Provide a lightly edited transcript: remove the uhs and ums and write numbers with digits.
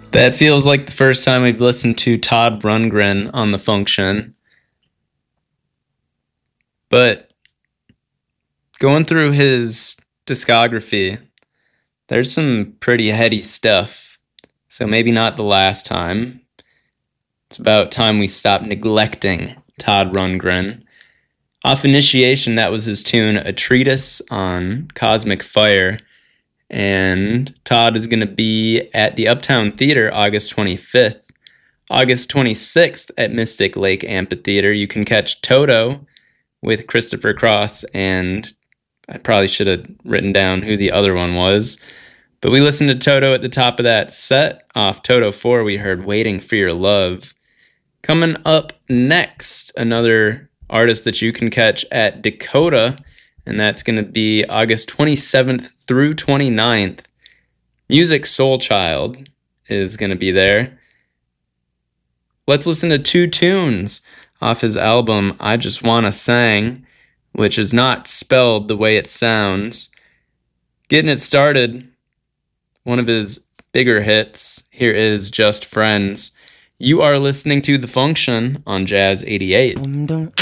That feels like the first time we've listened to Todd Rundgren on The Function. But going through his discography, there's some pretty heady stuff. So maybe not the last time. It's about time we stop neglecting Todd Rundgren. Off Initiation, that was his tune, A Treatise on Cosmic Fire. And Todd is going to be at the Uptown Theater August 25th. August 26th at Mystic Lake Amphitheater, you can catch Toto with Christopher Cross, and I probably should have written down who the other one was. But we listened to Toto at the top of that set. Off Toto 4, we heard Waiting for Your Love. Coming up next, another artist that you can catch at Dakota, and that's going to be August 27th through 29th. Music Soul Child is going to be there. Let's listen to two tunes off his album, I Just Wanna Sang, which is not spelled the way it sounds. Getting it started, one of his bigger hits, here is Just Friends. You are listening to The Function on Jazz 88.